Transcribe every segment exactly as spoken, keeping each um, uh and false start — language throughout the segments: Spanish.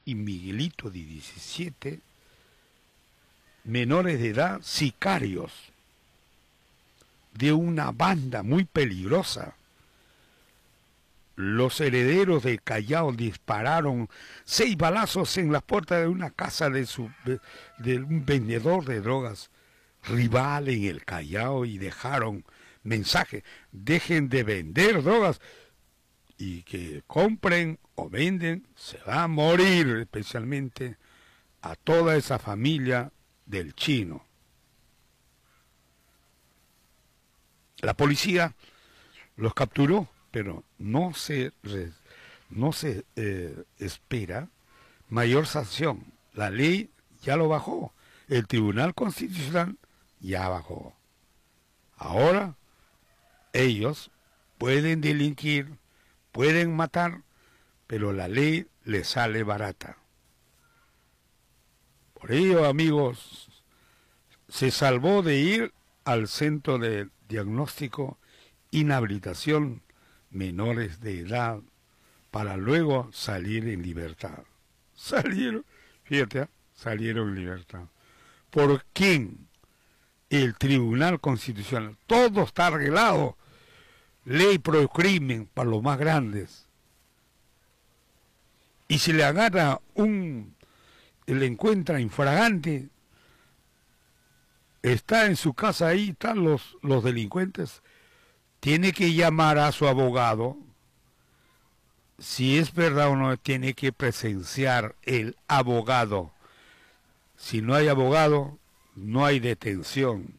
y Miguelito de diecisiete, menores de edad, sicarios de una banda muy peligrosa. Los herederos de Callao dispararon seis balazos en las puertas de una casa de, su, de, de un vendedor de drogas rival en el Callao y dejaron mensaje: dejen de vender drogas y que compren o venden, se va a morir, especialmente a toda esa familia del Chino. La policía los capturó, pero no se, no se eh, espera mayor sanción. La ley ya lo bajó, el Tribunal Constitucional ya bajó. Ahora ellos pueden delinquir, pueden matar, pero la ley les sale barata. Por ello, amigos, se salvó de ir al centro de diagnóstico, inhabilitación, menores de edad, para luego salir en libertad. Salieron, fíjate, salieron en libertad. ¿Por quién? El Tribunal Constitucional. Todo está arreglado. Ley pro crimen para los más grandes. Y si le agarra un, le encuentra infragante, está en su casa, ahí están los, los delincuentes, tiene que llamar a su abogado. Si es verdad o no, tiene que presenciar el abogado. Si no hay abogado, no hay detención.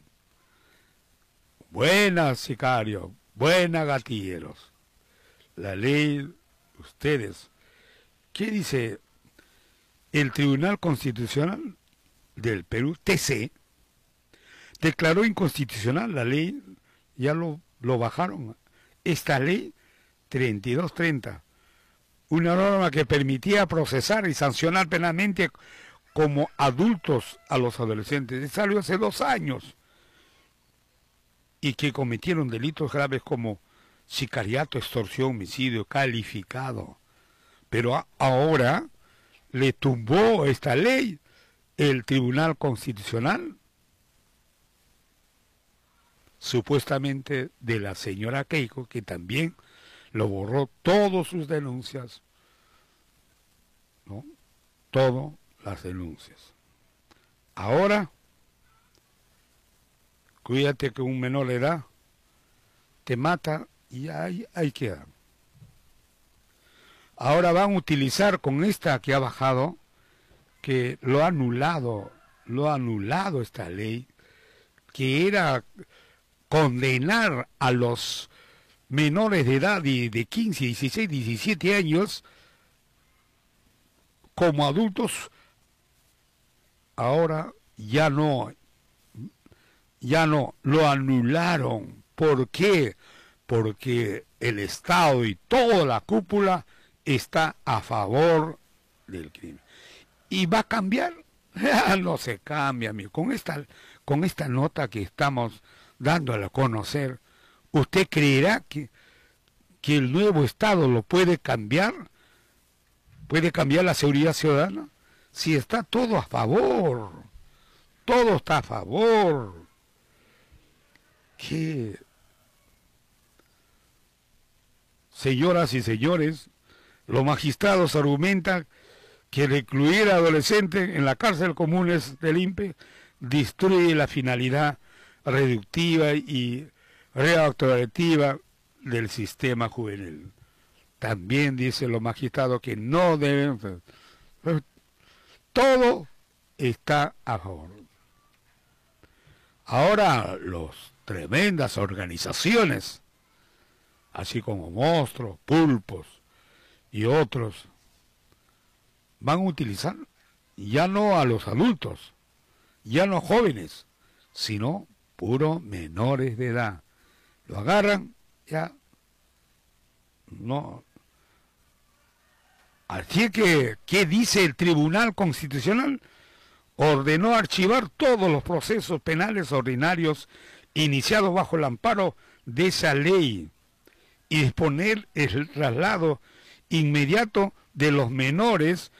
Buenas, sicarios, buenas, gatilleros. La ley, ustedes. ¿Qué dice el Tribunal Constitucional del Perú, T C? Declaró inconstitucional la ley, ya lo, lo bajaron. Esta ley treinta y dos treinta, una norma que permitía procesar y sancionar penalmente como adultos a los adolescentes. Salió hace dos años. Y que cometieron delitos graves como sicariato, extorsión, homicidio calificado. Pero a, ahora le tumbó esta ley el Tribunal Constitucional, supuestamente de la señora Keiko, que también lo borró todas sus denuncias, ¿no? Todas las denuncias. Ahora, cuídate que un menor de edad te mata y ahí, ahí queda. Ahora van a utilizar con esta que ha bajado, que lo ha anulado, lo ha anulado esta ley, que era condenar a los menores de edad de, de quince, dieciséis, diecisiete años como adultos. Ahora ya no, ya no, lo anularon. ¿Por qué? Porque el Estado y toda la cúpula está a favor del crimen. ¿Y va a cambiar? No se cambia, amigo. Con esta, con esta nota que estamos dándola a conocer, ¿usted creerá que, que el nuevo Estado lo puede cambiar? ¿Puede cambiar la seguridad ciudadana? Si está todo a favor, todo está a favor. ¿Qué? Señoras y señores, los magistrados argumentan que recluir a adolescentes en la cárcel comunes del I N P E destruye la finalidad reductiva y reactivativa del sistema juvenil. También dicen los magistrados que no deben... Todo está a favor. Ahora, las tremendas organizaciones, así como Monstruos, Pulpos y otros, van a utilizar ya no a los adultos, ya no jóvenes, sino puros menores de edad. Lo agarran, ya no. Así que, ¿qué dice el Tribunal Constitucional? Ordenó archivar todos los procesos penales ordinarios iniciados bajo el amparo de esa ley y disponer el traslado inmediato de los menores